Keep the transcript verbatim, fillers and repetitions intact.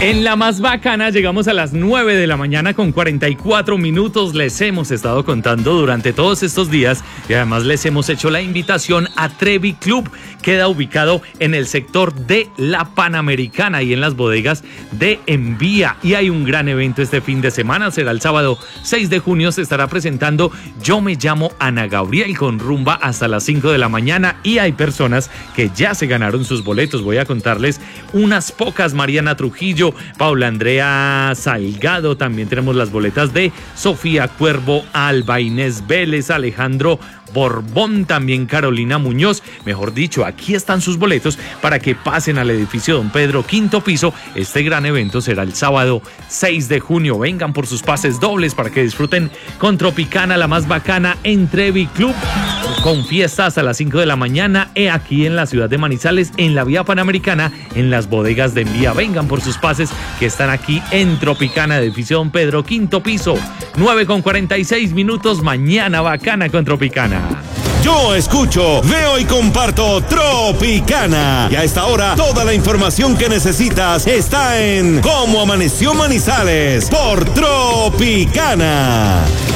En la más bacana llegamos a las nueve de la mañana con cuarenta y cuatro minutos. Les hemos estado contando durante todos estos días y además les hemos hecho la invitación a Trevi Club. Queda ubicado en el sector de la Panamericana y en las bodegas de Envía. Y hay un gran evento este fin de semana. Será el sábado seis de junio. Se estará presentando Yo Me Llamo Ana Gabriel con rumba hasta las cinco de la mañana. Y hay personas que ya se ganaron sus boletos. Voy a contarles unas pocas. Mariana Trujillo, Paula Andrea Salgado, también tenemos las boletas de Sofía Cuervo, Alba Inés Vélez, Alejandro Borbón, también Carolina Muñoz. Mejor dicho, aquí están sus boletos para que pasen al edificio Don Pedro, quinto piso. Este gran evento será el sábado seis de junio. Vengan por sus pases dobles para que disfruten con Tropicana, la más bacana en Trevi Club, con fiesta hasta las cinco de la mañana, he aquí en la ciudad de Manizales, en la vía Panamericana, en las bodegas de Envía. Vengan por sus pases que están aquí en Tropicana, edificio Don Pedro, quinto piso. nueve con cuarenta y seis minutos, mañana bacana con Tropicana. Yo escucho, veo y comparto Tropicana. Y a esta hora, toda la información que necesitas está en Cómo Amaneció Manizales por Tropicana.